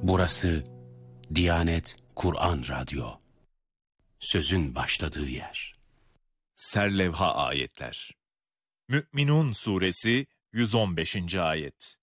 Burası Diyanet Kur'an Radyo. Sözün başladığı yer. Serlevha ayetler. Mü'minun suresi 115. ayet.